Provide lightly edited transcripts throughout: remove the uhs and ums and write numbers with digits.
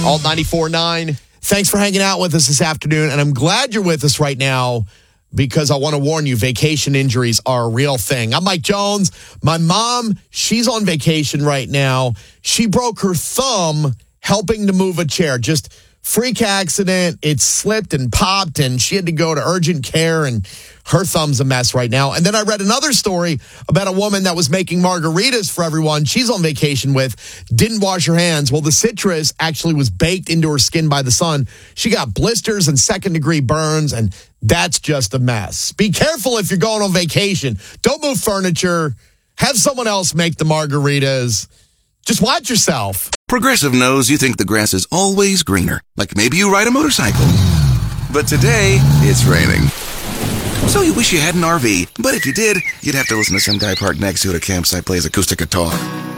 Alt 94.9. Thanks for hanging out with us this afternoon, and I'm glad you're with us right now because I want to warn you, vacation injuries are a real thing. I'm Mike Jones. My mom, she's on vacation right now. She broke her thumb helping to move a chair. Just freak accident. It slipped and popped, and she had to go to urgent care, and her thumb's a mess right now. And then I read another story about a woman that was making margaritas for everyone she's on vacation with, didn't wash her hands. Well, the citrus actually was baked into her skin by the sun. She got blisters and second-degree burns, and that's just a mess. Be careful if you're going on vacation. Don't move furniture. Have someone else make the margaritas. Just watch yourself. Progressive knows you think the grass is always greener. Like maybe you ride a motorcycle. But today, it's raining. So you wish you had an RV. But if you did, you'd have to listen to some guy parked next to you at a campsite plays acoustic guitar.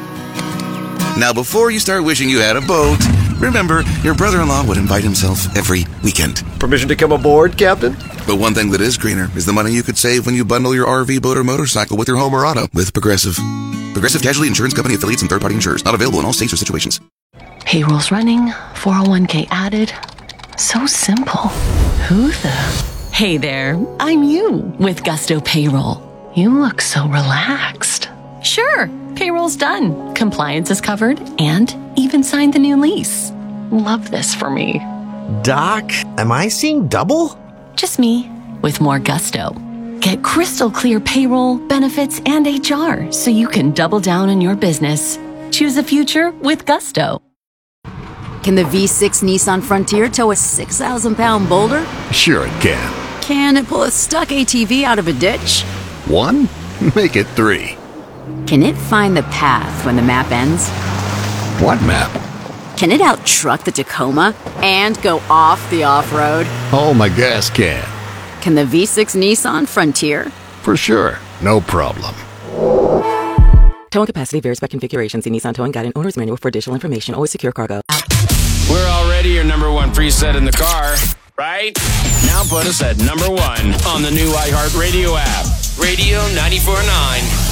Now, before you start wishing you had a boat, remember, your brother-in-law would invite himself every weekend. Permission to come aboard, Captain? But one thing that is greener is the money you could save when you bundle your RV, boat, or motorcycle with your home or auto with Progressive. Progressive Casualty Insurance Company affiliates and third-party insurers. Not available in all states or situations. Payroll's running, 401k added. So simple. Who the... Hey there, I'm you with Gusto Payroll. You look so relaxed. Sure, payroll's done. Compliance is covered and even signed the new lease. Love this for me. Doc, am I seeing double? Just me with more gusto. Get crystal clear payroll, benefits, and HR so you can double down on your business. Choose a future with Gusto. Can the V6 Nissan Frontier tow a 6,000-pound boulder? Sure it can. Can it pull a stuck ATV out of a ditch? 1? Make it 3. Can it find the path when the map ends? What map? Can it out-truck the Tacoma and go off the off-road? Oh, my gas can. Can the V6 Nissan Frontier? For sure. No problem. Towing capacity varies by configuration. See Nissan Towing Guide and Owner's Manual for additional information. Always secure cargo. We're already your number one preset in the car, right? Now put us at number one on the new iHeartRadio app. Radio 94.9.